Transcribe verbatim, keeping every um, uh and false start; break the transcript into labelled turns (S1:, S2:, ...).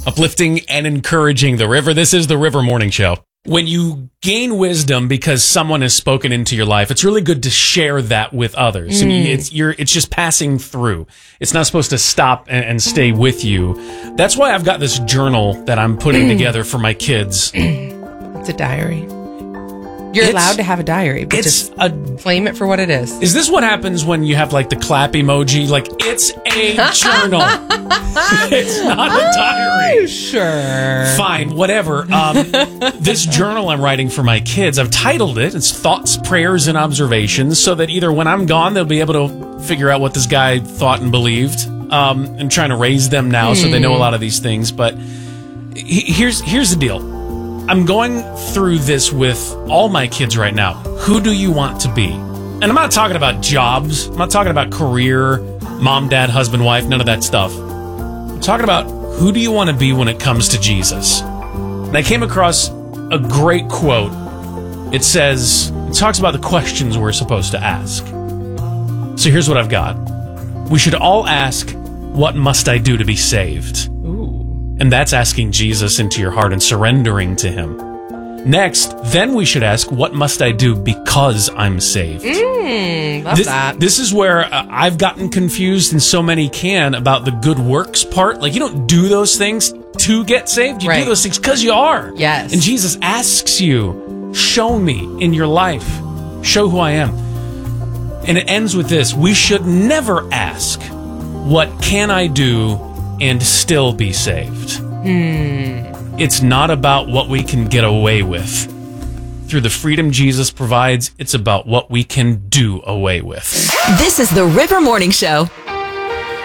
S1: Uplifting and encouraging the river. This is the River Morning Show. When you gain wisdom because someone has spoken into your life, it's really good to share that with others.
S2: Mm.
S1: And it's you're it's just passing through. It's not supposed to stop and, and stay with you. That's why I've got this journal that I'm putting together for my kids.
S2: It's a diary. You're
S1: It's-
S2: allowed to have a diary, but
S1: It's
S2: just
S1: a
S2: claim it for what it is.
S1: Is this what happens when you have like the clap emoji? Like, it's a journal. It's not a diary.
S2: Sure.
S1: Fine, whatever. Um, this journal I'm writing for my kids, I've titled it, it's Thoughts, Prayers, and Observations, so that either when I'm gone, they'll be able to figure out what this guy thought and believed. Um, I'm trying to raise them now so they know a lot of these things. But he- here's here's the deal. I'm going through this with all my kids right now. Who do you want to be? And I'm not talking about jobs. I'm not talking about career, mom, dad, husband, wife, none of that stuff. I'm talking about who do you want to be when it comes to Jesus? And I came across a great quote. It says, it talks about the questions we're supposed to ask. So here's what I've got. We should all ask, what must I do to be saved? And that's asking Jesus into your heart and surrendering to him. Next, then we should ask, what must I do because I'm saved?
S2: Mm, love
S1: this,
S2: that.
S1: This is where uh, I've gotten confused, and so many can, about the good works part. Like, you don't do those things to get saved. You
S2: Right.
S1: do those things because you are.
S2: Yes.
S1: And Jesus asks you, show me in your life. Show who I am. And it ends with this. We should never ask, what can I do and still be saved?
S2: Hmm.
S1: It's not about what we can get away with. Through the freedom Jesus provides, it's about what we can do away with.
S3: This is the River Morning Show.